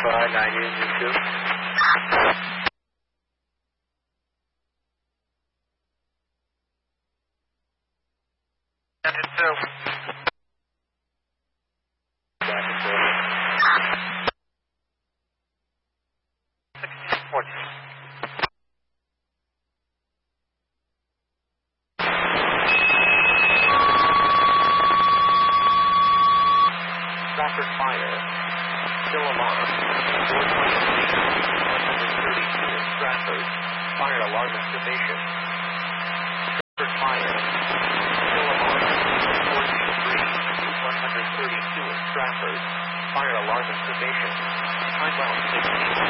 9 Union 2. Engine 2. Back and forth. 1640. Stratford fire. Still alarm. 423, 132 in Stratford. Fire alarm excavation. Stratford fire. Still alarm. 423, 132 in Stratford. Fire alarm excavation. Time out 16.